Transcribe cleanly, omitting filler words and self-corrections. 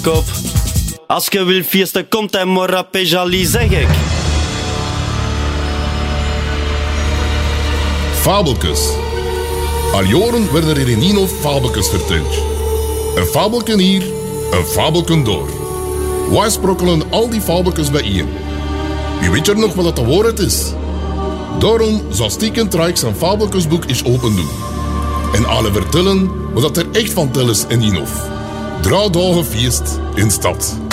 kop. Als je wil feesten, komt hij maar op Pejali, zeg ik. Fabeltjes. Al jaren werden er in Ninov fabeltjes verteld. Een fabelken hier, een fabelken door. Wij sprokkelen al die fabeltjes bijeen. U weet er nog wat de waarheid is? Daarom zal Stieken Trijk zijn fabeltjesboek eens open doen. En alle vertellen wat er echt van tel is in Ninov. 3 dagen feest in stad.